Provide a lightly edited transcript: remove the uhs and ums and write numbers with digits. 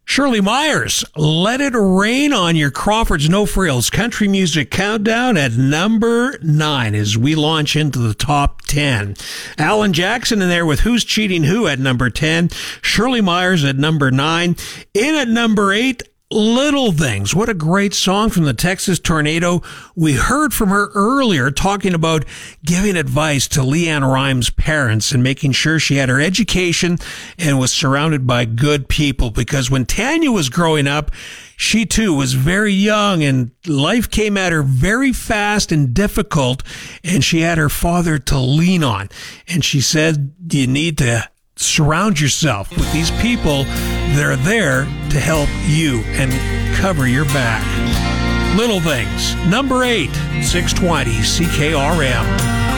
Shirley Myers, Let It Rain on your Crawford's No Frills Country Music Countdown at number 9 as we launch into the top 10. Alan Jackson in there with Who's Cheating Who at number 10. Shirley Myers at number 9. In at number 8, Little Things. What a great song from the Texas Tornado. We heard from her earlier talking about giving advice to Leanne Rhymes' parents and making sure she had her education and was surrounded by good people, because when Tanya was growing up, she too was very young and life came at her very fast and difficult, and she had her father to lean on. And she said, you need to surround yourself with these people that are there to help you and cover your back. Little Things, number 8, 620 CKRM.